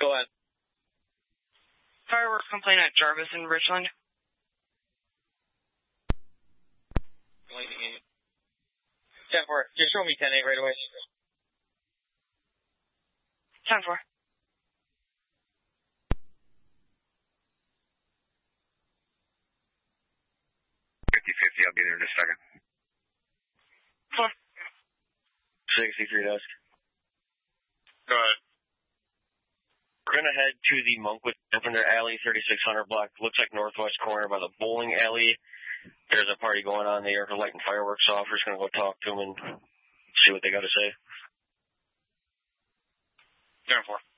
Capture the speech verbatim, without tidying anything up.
Go ahead. Fireworks complaint at Jarvis in Richland. ten four. Just show me ten eight right away. ten four. fifty fifty, I'll be there in a second. four. sixty-three desk. Go ahead. We're going to head to the Monkwood Carpenter Alley, thirty-six hundred block. Looks like northwest corner by the bowling alley. There's a party going on there for lighting fireworks off. We're just going to go talk to them and see what they got to say. ten four.